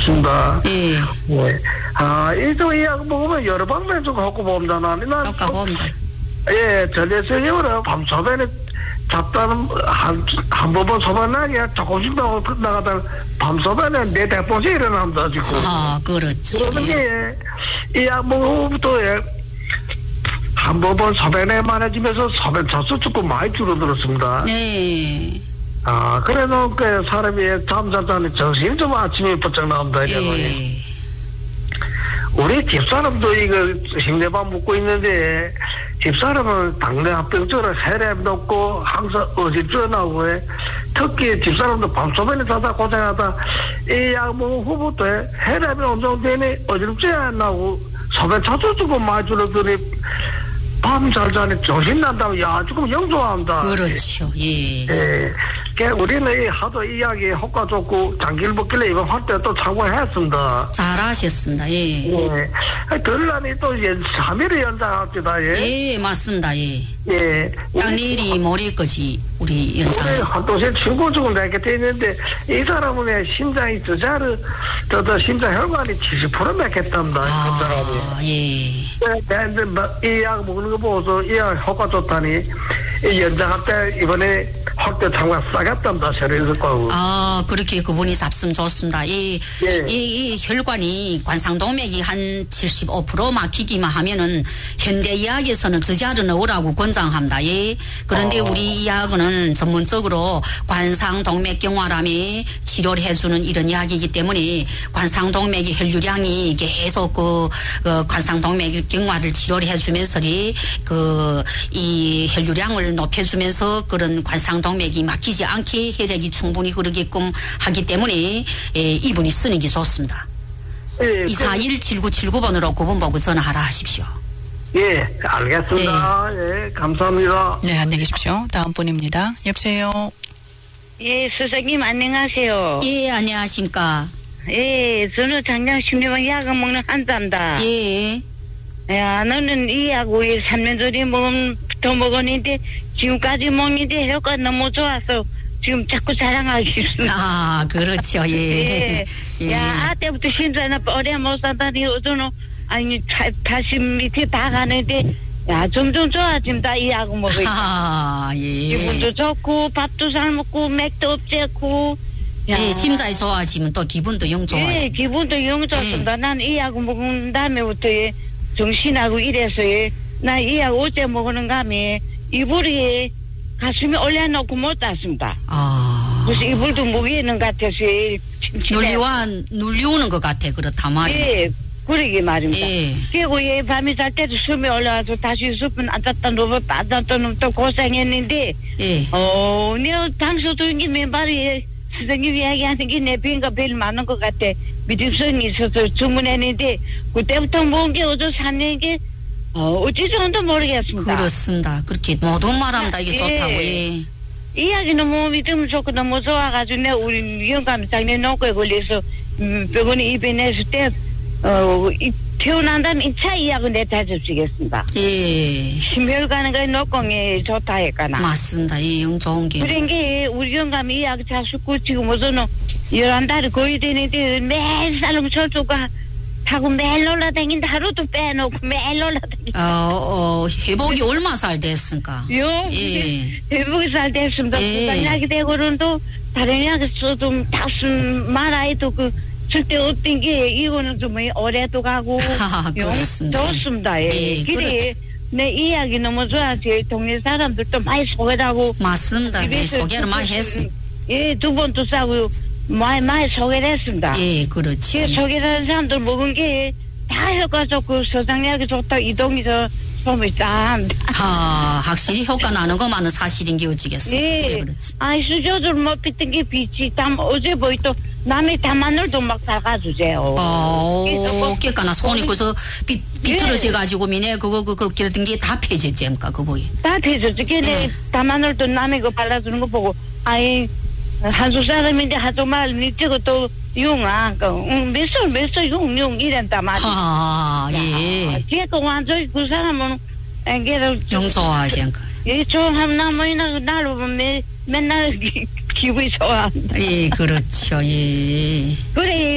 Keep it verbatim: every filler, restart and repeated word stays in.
반갑습니다. 예. 네. 아, 이쪽 이야기 먹으면 여러 방면 좀 갖고 봅니다. 나는. 갖고 봅니다. 예, 전에서요, 밤 소변에 잡다는 한, 한 번번 소변나게 조금씩 더 나가다 밤 소변에 네 대번씩 일어납니다, 지금. 아, 그렇지. 그러는 게, 이약 먹으면부터, 예, 한 번번 소변에 많아지면서 소변 자수 조금 많이 줄어들었습니다. 네. 아, 그래도 그 사람이 잠자자는 정신이 좀 아침에 부쩍 나온다, 이러고. 예. 우리 집사람도 이거 힘내밥 먹고 있는데, 집사람은 당뇨 합병증으로 혈압도 없고, 항상 어질주어 나오고, 해. 특히 집사람도 밤소변에 자다 고생하다, 이 약 먹은 후부터 혈압이 어느 정도 되니 어지럽지 안 나오고, 소변 자주 주고 많이 줄어들이, 밤 잘 자니 정신 난다고, 야, 조금 영조합니다. 그렇죠. 예. 예. 우리는 이 하도 이야기 효과 좋고 장기를 먹길래 이번 활 때 또 참고했습니다. 잘하셨습니다. 예. 예. 들라니 또 삼 일에 연장합니다. 예. 예, 맞습니다. 예. 예. 딱 내일이 모레까지 우리 연장. 한동생 친구 중은 내게 돼 있는데 이 사람은 심장이 저자를 저저 심장 혈관이 칠십 퍼센트 맺겠답니다. 아, 그 사람이. 예. 근데 이 약 먹는 거 보고서 이 약 효과 좋다니 이 연장할 때 이번에 할때 장관 싸겠답니다. 세례에서 거고. 아, 그렇게 그분이 잡수면 좋습니다. 이, 예. 이, 이 혈관이 관상동맥이 한 칠십오 퍼센트 막히기만 하면은 현대 의학에서는 저자를 넣으라고 권장합니다. 예. 그런데 어. 우리 의학은 전문적으로 관상동맥경화람이 치료를 해주는 이런 이야기이기 때문에 관상동맥의 혈류량이 계속 그, 그 관상동맥 경화를 치료를 해주면서 그, 이 혈류량을 높여주면서 그런 관상동 동맥이 막히지 않게 혈액이 충분히 흐르게끔 하기 때문에 예, 이분이 쓰는 게 좋습니다. 예, 이사일 칠구칠구 번으로 구분 보고 전화하라 하십시오. 예, 알겠습니다. 네. 예, 감사합니다. 네, 안녕히 계십시오. 다음 분입니다. 여보세요. 예, 선생님 안녕하세요. 예, 안녕하십니까. 예, 저는 당장 심리방 약을 먹는 환자입니다. 예. 야, 너는 이 약 우리 삼 년 전에 먹은, 더 먹었는데, 지금까지 먹는데 효과 너무 좋아서, 지금 자꾸 자랑하기 싫습니다. 아, 그렇죠, 예. 예. 야, 아 때부터 심장나 오래 못 산다니, 어쩌노, 아니, 다시 밑에 다 가는데, 야, 점점 좋아진다, 이 약을 먹으니까. 아, 예. 기분도 좋고, 밥도 잘 먹고, 맥도 없애고, 예, 심장이 좋아지면 또 기분도 영 좋아지. 예, 기분도 영 좋습니다. 예. 난 이 약을 먹은 다음에부터, 예. 정신하고 이래서 나 이 약 어제 먹는 감에 이불이 가슴에 올려놓고 못 잤습니다. 아. 그래서 이불도 무게는 같아서 눌리와 눌리우는 것 같아 그렇다 말이야. 예, 그러게 말입니다. 예. 그리고 예, 밤에 잘 때도 숨이 올라와서 다시 숲은 앉았다 누워 빠졌다 또 고생했는데 예. 어, 내가 당소도 이게 맨발이 선생님 이야기하는 게 내 병가 제일 많은 것 같아. 믿음성이 있어서 주문했는데 그때부터 먹은 게 어제 샀는 게 어, 어찌 좋은지 모르겠습니다. 그렇습니다. 그렇게 모든 말합니다. 이게 예. 좋다고. 예. 이야기 너무 믿음 좋고 너무 좋아가지고 내가 우리 영감 장례 놓고 걸려서 음, 병원에 입원했을 때 어, 이, 태어난 다음에 이 차 이야기 내다 접시겠습니다. 예. 심혈관은 거 녹공에 좋다 했거나. 맞습니다. 예, 영 좋은 게. 그런 게 우리 영감이 이야기 잘 듣고 지금 우선은 열한 달이 거의 되는데 매일 살롱 철조가 타고 매일 놀라다니는데 하루도 빼놓고 매일 놀라다니는데. 어, 어, 회복이 얼마 살 됐습니까? 요? 예. 회복이 잘 됐습니다. 예. 구강약이 되고는 또 다른 약을 써도 다순 말아도 그 절대 없던 게 이거는 좀 오래도 가고 아, 그렇습니다. 좋습니다. 예. 예, 그래. 내 이야기 너무 좋아서 동네 사람들도 많이 소개하고. 맞습니다. 예, 소개를 많이 했습니다. 예, 두 번도 싸고 많이 많이 소개를 했습니다. 예, 그렇지. 그 소개를 하는 사람들 먹은 게 다 효과 좋고 서장약이 좋다 이동이서 소문이 짠. 아, 확실히 효과 나는 것만은 사실인 게 어찌겠어. 예. 그래, 그렇지. 아이 수저들 못 삐던 게 빛이 담 어제 보이 또 남의 담마늘도 막 닦아주세요. 어, 깨까나 손이 그래서 비, 비틀어져가지고 미네 그거 그 그렇게 했던 게 다 폐졌잼까 그 보이. 다 폐졌지. 걔네 음. 담마늘도 남의 거 발라주는 거 보고 아이 한국 사람인데 하도 말 니저거 또 용아 몇살 몇살 용용 이랬단 말이야. 아, 예. 걔가 완전히 그 사람은 걔를 영 좋아하시니까. 예, 좋아하면 나무이나 나를 보면 맨날 기분이 좋아. 예, 그렇죠. 예. 그래.